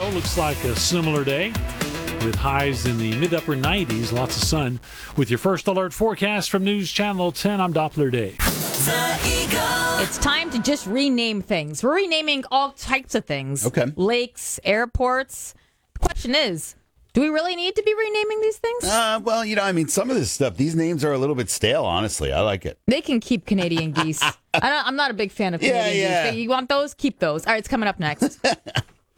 Looks like a similar day with highs in the mid-upper 90s, lots of sun. With your first alert forecast from News Channel 10, I'm Doppler Dave. It's time to just rename things. We're renaming all types of things. Okay. Lakes, airports. The question is, do we really need to be renaming these things? Well, some of this stuff, these names are a little bit stale, honestly. I like it. They can keep Canadian geese. I'm not a big fan of Canadian geese. You want those? Keep those. All right, it's coming up next.